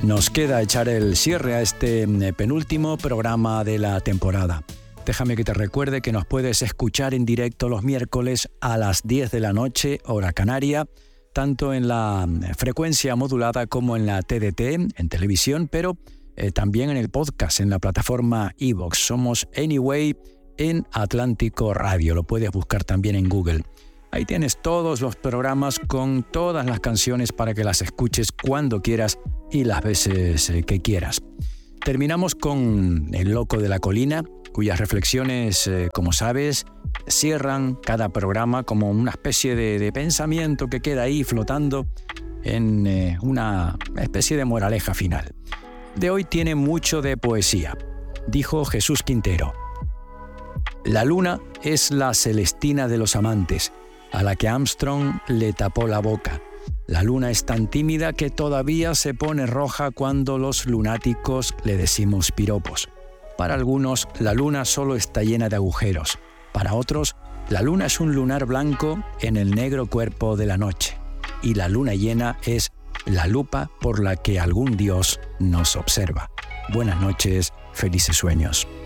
Nos queda echar el cierre a este penúltimo programa de la temporada. Déjame que te recuerde que nos puedes escuchar en directo los miércoles a las 10 de la noche, hora canaria, tanto en la frecuencia modulada como en la TDT, en televisión, pero también en el podcast, en la plataforma iVoox. Somos Anyway en Atlántico Radio. Lo puedes buscar también en Google. Ahí tienes todos los programas con todas las canciones para que las escuches cuando quieras y las veces que quieras. Terminamos con El Loco de la Colina, cuyas reflexiones, como sabes, cierran cada programa como una especie de pensamiento que queda ahí flotando en una especie de moraleja final. De hoy tiene mucho de poesía. Dijo Jesús Quintero: la luna es la Celestina de los amantes, a la que Armstrong le tapó la boca. La luna es tan tímida que todavía se pone roja cuando los lunáticos le decimos piropos. Para algunos, la luna solo está llena de agujeros. Para otros, la luna es un lunar blanco en el negro cuerpo de la noche. Y la luna llena es la lupa por la que algún dios nos observa. Buenas noches, felices sueños.